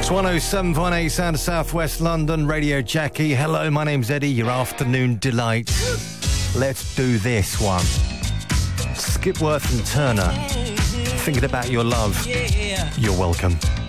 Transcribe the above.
It's 107.8 Sound of Southwest London, Radio Jackie. Hello, my name's Eddie, your afternoon delight. Let's do this one. Skipworth and Turner, thinking about your love. You're welcome.